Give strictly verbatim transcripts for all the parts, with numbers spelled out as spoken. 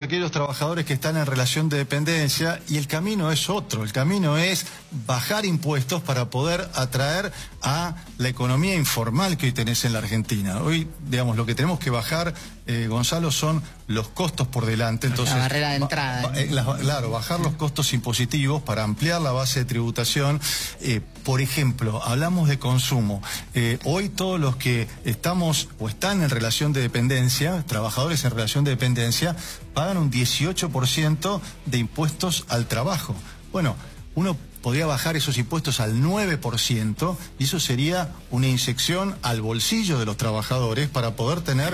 aquellos trabajadores que están en relación de dependencia, y el camino es otro. El camino es bajar impuestos para poder atraer a la economía informal que hoy tenés en la Argentina. Hoy, digamos, lo que tenemos que bajar, eh, Gonzalo, son los costos por delante. Entonces, la barrera de entrada. Ba, ba, eh, la, claro, bajar los costos impositivos para ampliar la base de tributación. Eh, por ejemplo, hablamos de consumo. Eh, hoy todos los que estamos o están en relación de dependencia, trabajadores en relación de dependencia, pagan un dieciocho por ciento de impuestos al trabajo. Bueno, uno podría bajar esos impuestos al nueve por ciento y eso sería una inyección al bolsillo de los trabajadores para poder tener...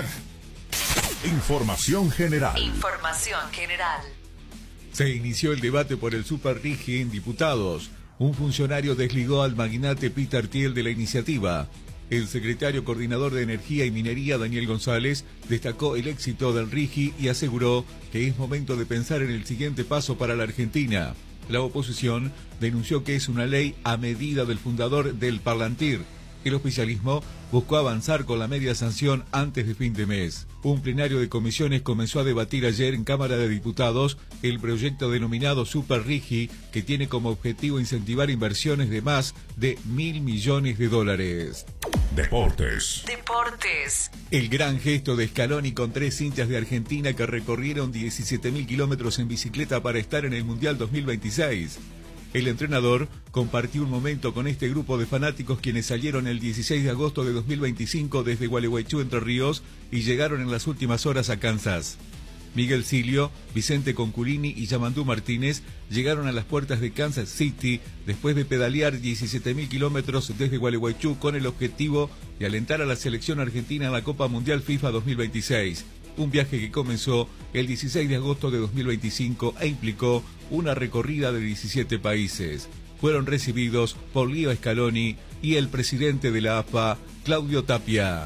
Información general. Información general. Se inició el debate por el Super Rigi en diputados. Un funcionario desligó al magnate Peter Thiel de la iniciativa. El secretario coordinador de Energía y Minería, Daniel González, destacó el éxito del Rigi y aseguró que es momento de pensar en el siguiente paso para la Argentina. La oposición denunció que es una ley a medida del fundador del Parlantir. El oficialismo buscó avanzar con la media sanción antes de fin de mes. Un plenario de comisiones comenzó a debatir ayer en Cámara de Diputados el proyecto denominado Super Rigi, que tiene como objetivo incentivar inversiones de más de mil millones de dólares. Deportes. Deportes. El gran gesto de Scaloni con tres hinchas de Argentina que recorrieron diecisiete mil kilómetros en bicicleta para estar en el Mundial dos mil veintiséis. El entrenador compartió un momento con este grupo de fanáticos quienes salieron el dieciséis de agosto de dos mil veinticinco desde Gualeguaychú, Entre Ríos, y llegaron en las últimas horas a Kansas. Miguel Silio, Vicente Conculini y Yamandú Martínez llegaron a las puertas de Kansas City después de pedalear diecisiete mil kilómetros desde Gualeguaychú con el objetivo de alentar a la selección argentina en la Copa Mundial FIFA dos mil veintiséis. Un viaje que comenzó el dieciséis de agosto de dos mil veinticinco e implicó una recorrida de diecisiete países. Fueron recibidos por Leo Scaloni y el presidente de la A F A, Claudio Tapia.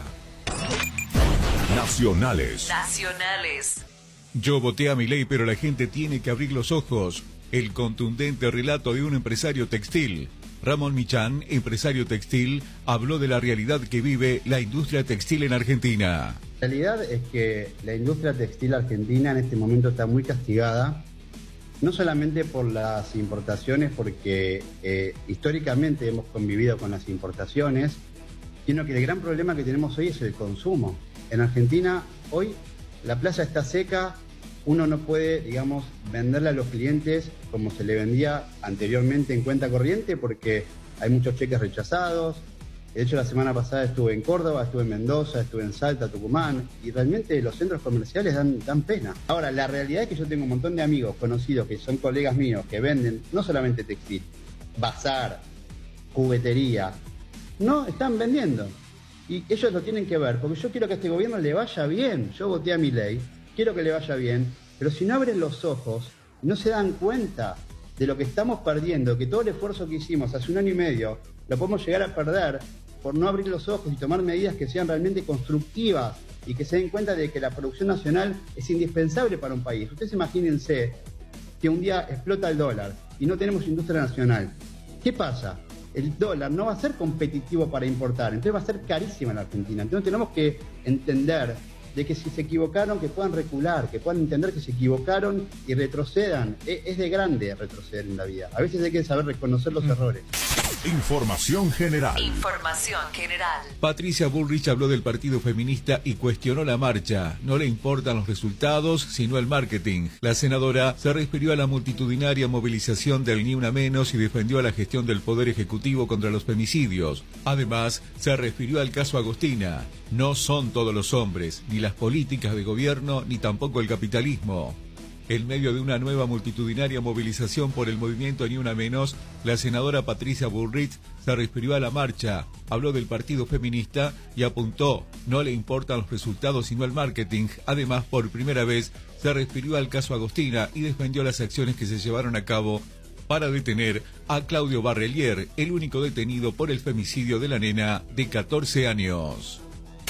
Nacionales. Nacionales. Yo voté a Milei, pero la gente tiene que abrir los ojos. El contundente relato de un empresario textil. Ramón Michán, empresario textil, habló de la realidad que vive la industria textil en Argentina. La realidad es que la industria textil argentina en este momento está muy castigada, no solamente por las importaciones, porque eh, históricamente hemos convivido con las importaciones, sino que el gran problema que tenemos hoy es el consumo. En Argentina hoy la plaza está seca, uno no puede, digamos, venderle a los clientes como se le vendía anteriormente en cuenta corriente porque hay muchos cheques rechazados. De hecho, la semana pasada estuve en Córdoba, estuve en Mendoza, estuve en Salta, Tucumán, y realmente los centros comerciales dan, dan pena. Ahora, la realidad es que yo tengo un montón de amigos conocidos que son colegas míos que venden no solamente textil, bazar, juguetería, no, están vendiendo. Y ellos lo tienen que ver, porque yo quiero que a este gobierno le vaya bien. Yo voté a Milei, quiero que le vaya bien, pero si no abren los ojos, no se dan cuenta de lo que estamos perdiendo, que todo el esfuerzo que hicimos hace un año y medio lo podemos llegar a perder por no abrir los ojos y tomar medidas que sean realmente constructivas y que se den cuenta de que la producción nacional es indispensable para un país. Ustedes imagínense que un día explota el dólar y no tenemos industria nacional. ¿Qué pasa? El dólar no va a ser competitivo para importar, entonces va a ser carísima en la Argentina. Entonces tenemos que entender de que si se equivocaron, que puedan recular, que puedan entender que se equivocaron y retrocedan. Es de grande retroceder en la vida. A veces hay que saber reconocer los errores. Información general. Información general. Patricia Bullrich habló del partido feminista y cuestionó la marcha. No le importan los resultados, sino el marketing. La senadora se refirió a la multitudinaria movilización del Ni Una Menos y defendió a la gestión del Poder Ejecutivo contra los femicidios. Además, se refirió al caso Agostina. No son todos los hombres, ni las políticas de gobierno, ni tampoco el capitalismo. En medio de una nueva multitudinaria movilización por el movimiento Ni Una Menos, la senadora Patricia Bullrich se refirió a la marcha, habló del partido feminista y apuntó, no le importan los resultados sino el marketing. Además, por primera vez, se refirió al caso Agostina y defendió las acciones que se llevaron a cabo para detener a Claudio Barrelier, el único detenido por el femicidio de la nena de catorce años.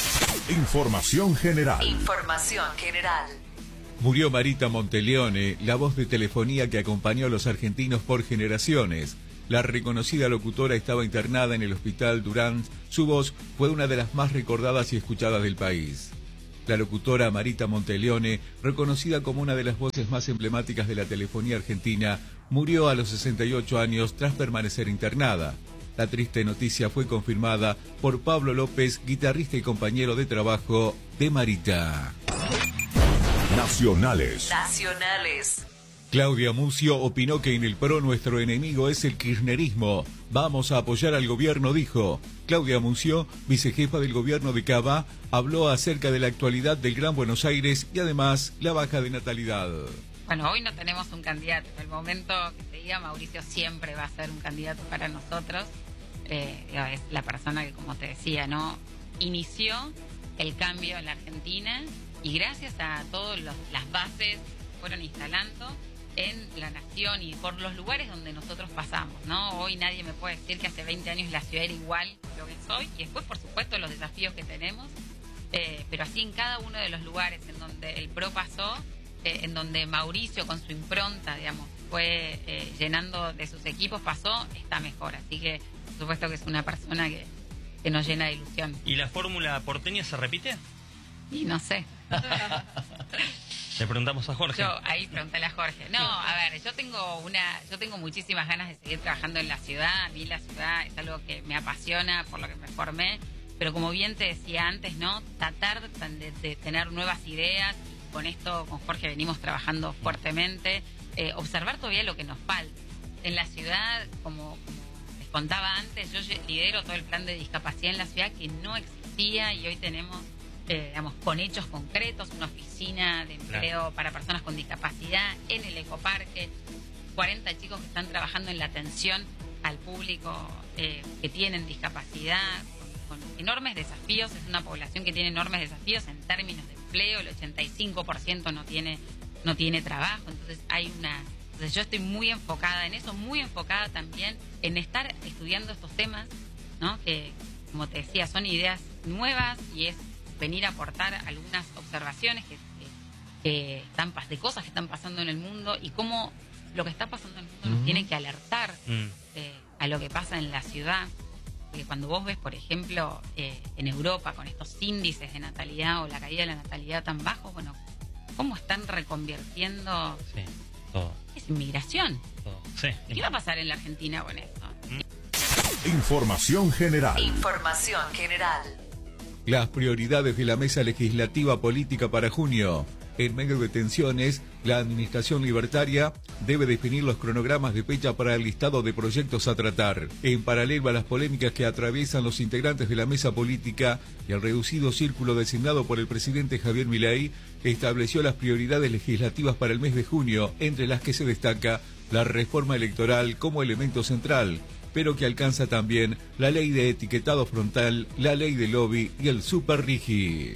Información general. Información general. Murió Marita Monteleone, la voz de telefonía que acompañó a los argentinos por generaciones. La reconocida locutora estaba internada en el hospital Durán. Su voz fue una de las más recordadas y escuchadas del país. La locutora Marita Monteleone, reconocida como una de las voces más emblemáticas de la telefonía argentina, murió a los sesenta y ocho años tras permanecer internada. La triste noticia fue confirmada por Pablo López, guitarrista y compañero de trabajo de Marita. Nacionales. Nacionales. Claudia Mucio opinó que en el P R O nuestro enemigo es el kirchnerismo. Vamos a apoyar al gobierno, dijo. Claudia Mucio, vicejefa del gobierno de Cava, habló acerca de la actualidad del Gran Buenos Aires y además la baja de natalidad. Bueno, hoy no tenemos un candidato. En el momento que se diga, Mauricio siempre va a ser un candidato para nosotros. Eh, es la persona que, como te decía, ¿no? Inició el cambio en la Argentina y gracias a todas las bases que fueron instalando en la nación y por los lugares donde nosotros pasamos, ¿no? Hoy nadie me puede decir que hace veinte años la ciudad era igual que lo que es hoy, y después, por supuesto, los desafíos que tenemos, eh, pero así en cada uno de los lugares en donde el P R O pasó, eh, en donde Mauricio con su impronta, digamos, fue eh, llenando de sus equipos, pasó, está mejor. Así que, por supuesto que es una persona que, que nos llena de ilusión. ¿Y la fórmula porteña se repite? Y no sé. Le preguntamos a Jorge. Yo, ahí preguntale a Jorge. No, a ver, yo tengo una, yo tengo muchísimas ganas de seguir trabajando en la ciudad. A mí la ciudad es algo que me apasiona, por lo que me formé. Pero como bien te decía antes, ¿no? Tratar de, de tener nuevas ideas. Con esto, con Jorge, venimos trabajando fuertemente. Eh, observar todavía lo que nos falta. En la ciudad, como, como les contaba antes, yo lidero todo el plan de discapacidad en la ciudad que no existía y hoy tenemos... Eh, digamos, con hechos concretos, una oficina de empleo claro. para personas con discapacidad en el ecoparque, cuarenta chicos que están trabajando en la atención al público eh, que tienen discapacidad, con, con enormes desafíos. Es una población que tiene enormes desafíos en términos de empleo, el ochenta y cinco por ciento no tiene, no tiene trabajo, entonces hay una... Entonces yo estoy muy enfocada en eso, muy enfocada también en estar estudiando estos temas, ¿no? Que, como te decía, son ideas nuevas y es venir a aportar algunas observaciones que, que, que están, de cosas que están pasando en el mundo y cómo lo que está pasando en el mundo uh-huh. nos tiene que alertar uh-huh. eh, a lo que pasa en la ciudad. Porque cuando vos ves, por ejemplo, eh, en Europa, con estos índices de natalidad o la caída de la natalidad tan bajos, bueno, ¿cómo están reconvirtiendo? Sí, todo. Es inmigración. Todo. Sí. ¿Qué va a pasar en la Argentina con esto? Uh-huh. Información general. Información general. Las prioridades de la Mesa Legislativa Política para junio. En medio de tensiones, la Administración Libertaria debe definir los cronogramas de fecha para el listado de proyectos a tratar. En paralelo a las polémicas que atraviesan los integrantes de la mesa política y el reducido círculo designado por el presidente Javier Milei, estableció las prioridades legislativas para el mes de junio, entre las que se destaca la reforma electoral como elemento central, pero que alcanza también la ley de etiquetado frontal, la ley de lobby y el superrigi.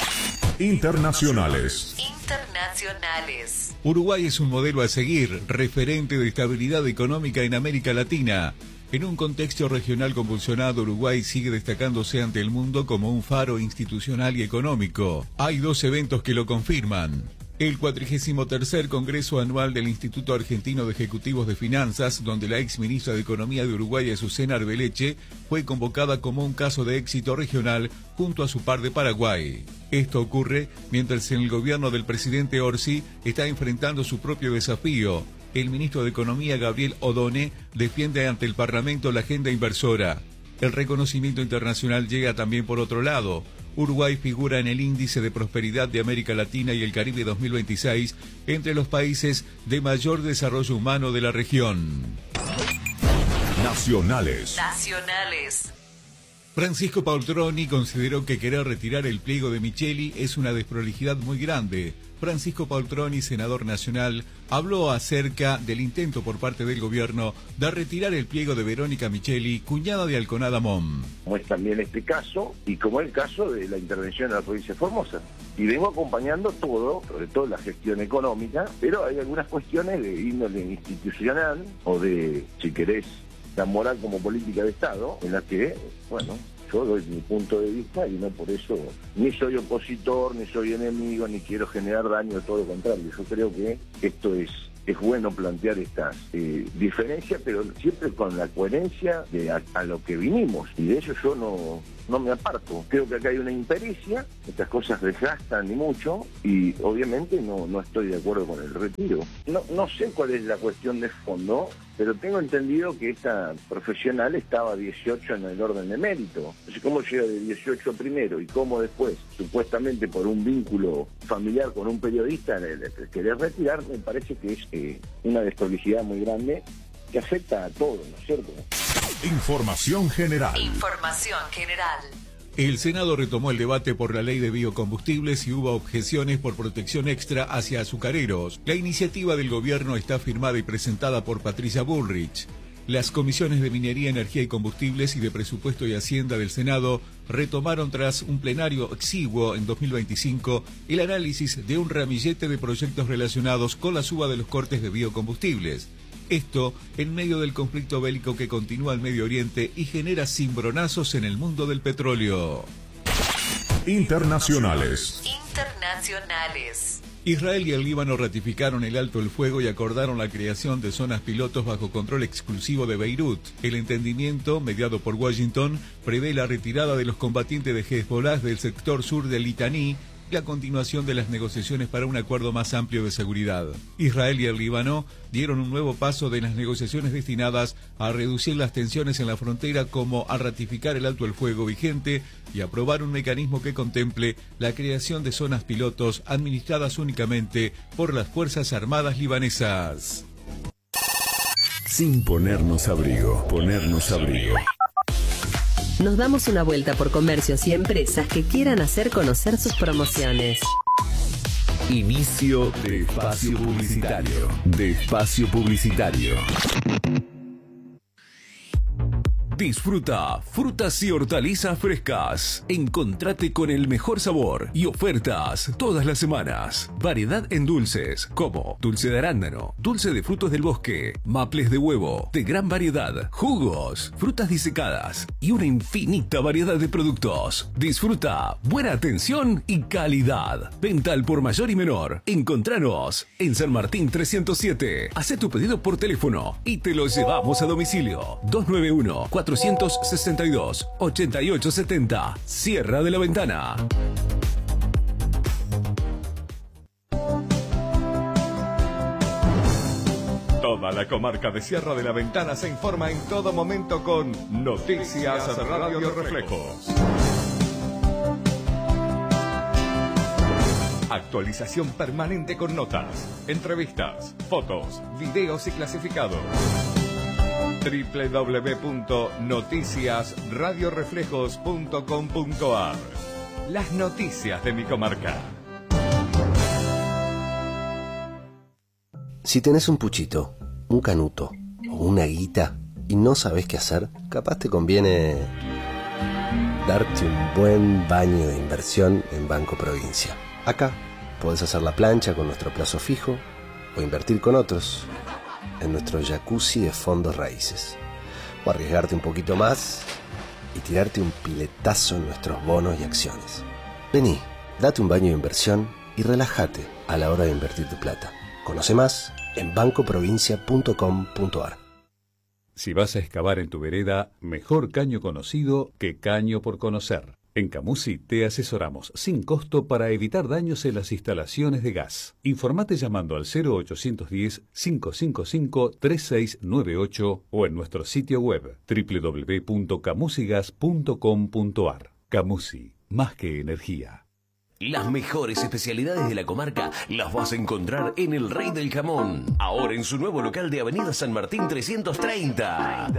Internacionales. Internacionales. Uruguay es un modelo a seguir, referente de estabilidad económica en América Latina. En un contexto regional convulsionado, Uruguay sigue destacándose ante el mundo como un faro institucional y económico. Hay dos eventos que lo confirman. El cuatrigésimo tercer Congreso Anual del Instituto Argentino de Ejecutivos de Finanzas, donde la ex ministra de Economía de Uruguay, Azucena Arbeleche, fue convocada como un caso de éxito regional junto a su par de Paraguay. Esto ocurre mientras el gobierno del presidente Orsi está enfrentando su propio desafío. El ministro de Economía, Gabriel Odone, defiende ante el Parlamento la agenda inversora. El reconocimiento internacional llega también por otro lado. Uruguay figura en el Índice de Prosperidad de América Latina y el Caribe dos mil veintiséis entre los países de mayor desarrollo humano de la región. Nacionales. Nacionales. Francisco Paltroni consideró que querer retirar el pliego de Micheli es una desprolijidad muy grande. Francisco Paltroni, senador nacional, habló acerca del intento por parte del gobierno de retirar el pliego de Verónica Micheli, cuñada de Alconada Mom. Como es también este caso, y como el caso de la intervención en la provincia de Formosa. Y vengo acompañando todo, sobre todo la gestión económica, pero hay algunas cuestiones de índole institucional, o de, si querés, la moral como política de Estado, en las que, bueno, yo doy mi punto de vista y no por eso ni soy opositor, ni soy enemigo, ni quiero generar daño, todo lo contrario. Yo creo que esto es, es bueno plantear estas eh, diferencias, pero siempre con la coherencia de a, a lo que vinimos. Y de eso yo no, no me aparto. Creo que acá hay una impericia, estas cosas desgastan y mucho, y obviamente no, no estoy de acuerdo con el retiro. No, no sé cuál es la cuestión de fondo, pero tengo entendido que esta profesional estaba dieciocho en el orden de mérito. Entonces, ¿cómo llega de dieciocho primero y cómo después, supuestamente por un vínculo familiar con un periodista, le, le, le querer retirar? Me parece que es eh, una desprolijidad muy grande que afecta a todos, ¿no es cierto? Información general. Información general. El Senado retomó el debate por la ley de biocombustibles y hubo objeciones por protección extra hacia azucareros. La iniciativa del gobierno está firmada y presentada por Patricia Bullrich. Las comisiones de Minería, Energía y Combustibles y de Presupuesto y Hacienda del Senado retomaron tras un plenario exiguo en dos mil veinticinco el análisis de un ramillete de proyectos relacionados con la suba de los cortes de biocombustibles. Esto en medio del conflicto bélico que continúa en Medio Oriente y genera cimbronazos en el mundo del petróleo. Internacionales. Internacionales. Israel y el Líbano ratificaron el alto el fuego y acordaron la creación de zonas pilotos bajo control exclusivo de Beirut. El entendimiento, mediado por Washington, prevé la retirada de los combatientes de Hezbollah del sector sur del Litaní y la continuación de las negociaciones para un acuerdo más amplio de seguridad. Israel y el Líbano dieron un nuevo paso de las negociaciones destinadas a reducir las tensiones en la frontera, como a ratificar el alto el fuego vigente y aprobar un mecanismo que contemple la creación de zonas pilotos administradas únicamente por las Fuerzas Armadas libanesas. Sin ponernos abrigo, ponernos abrigo. Nos damos una vuelta por comercios y empresas que quieran hacer conocer sus promociones. Inicio de espacio publicitario. De espacio publicitario. Disfruta frutas y hortalizas frescas. Encontrate con el mejor sabor y ofertas todas las semanas. Variedad en dulces como dulce de arándano, dulce de frutos del bosque, maples de huevo, de gran variedad, jugos, frutas disecadas y una infinita variedad de productos. Disfruta buena atención y calidad. Venta al por mayor y menor. Encontranos en San Martín trescientos siete. Hacé tu pedido por teléfono y te lo llevamos a domicilio. dos nueve uno, cuatro seis dos, ocho ocho siete cero. Sierra de la Ventana. Toda la comarca de Sierra de la Ventana se informa en todo momento con Noticias Radio Reflejos. Actualización permanente con notas, entrevistas, fotos, videos y clasificados. doble u doble u doble u punto noticias radio reflejos punto com punto a r. Las noticias de mi comarca. Si tenés un puchito, un canuto o una guita y no sabés qué hacer, capaz te conviene darte un buen baño de inversión en Banco Provincia. Acá podés hacer la plancha con nuestro plazo fijo o invertir con otros en nuestro jacuzzi de fondos raíces, o arriesgarte un poquito más y tirarte un piletazo en nuestros bonos y acciones. Vení, date un baño de inversión y relájate a la hora de invertir tu plata. Conoce más en banco provincia punto com punto a r. Si vas a excavar en tu vereda, mejor caño conocido que caño por conocer. En Camusi te asesoramos sin costo para evitar daños en las instalaciones de gas. Informate llamando al cero ochocientos diez, cinco cinco cinco, tres seis nueve ocho o en nuestro sitio web doble u doble u doble u punto camusigas punto com punto a r. Camusi, más que energía. Las mejores especialidades de la comarca las vas a encontrar en El Rey del Jamón, ahora en su nuevo local de Avenida San Martín trescientos treinta.